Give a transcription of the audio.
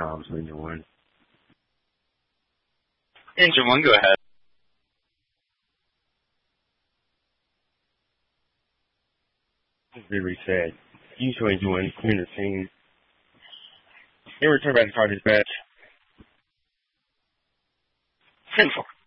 Tom's engine one. Engine one, go ahead. This is very sad. Usually engine one, clear the scene. They return back to car dispatch. 10-4.